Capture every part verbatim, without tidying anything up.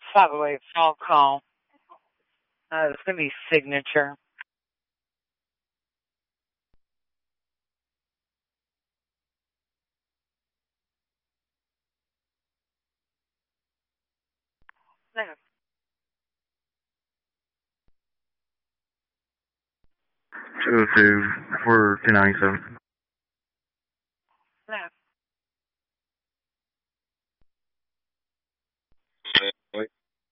five oh eight phone call. Uh, it's going to be signature. No. two oh two for two ninety-seven. No. Wait.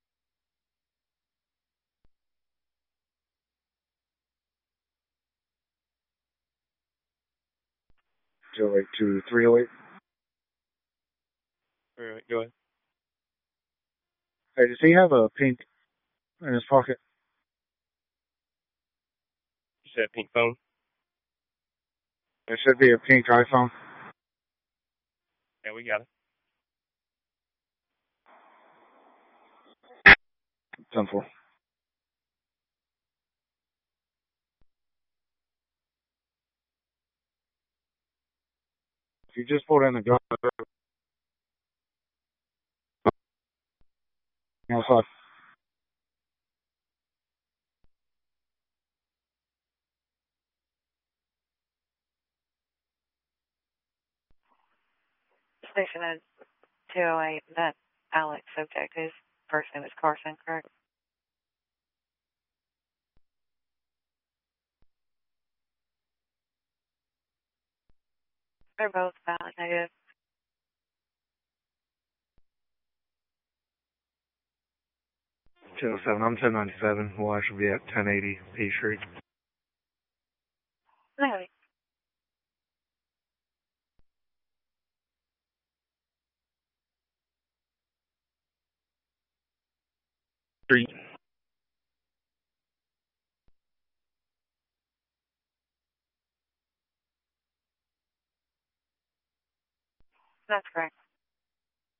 two oh eight to three oh eight. Alright, go ahead. Hey, does he have a pink in his pocket? You said pink phone? There should be a pink iPhone. Yeah, we got it. ten four. If you just pulled in the drive outside. Station at two oh eight. That Alex subject, his first name is Carson, correct? They're both valid negative. ten oh seven. I'm ten ninety-seven. We'll actually be at ten eighty P Street. No. Street. That's correct.